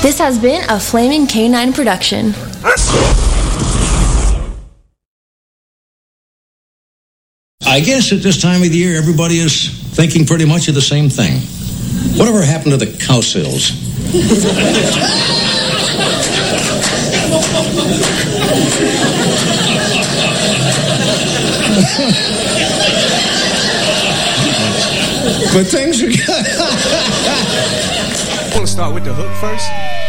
This has been a Flaming Canine production. I guess at this time of the year, everybody is thinking pretty much of the same thing. Whatever happened to the cow sills? But things are good. I want to start with the hook first.